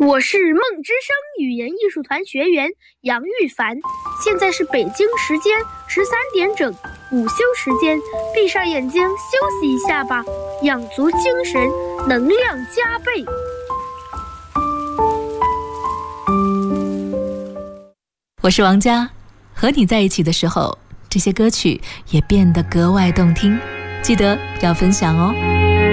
我是梦之声语言艺术团学员杨玉凡，现在是北京时间13点整，午休时间，闭上眼睛休息一下吧，养足精神，能量加倍。 我是王佳，和你在一起的时候，这些歌曲也变得格外动听，记得要分享哦。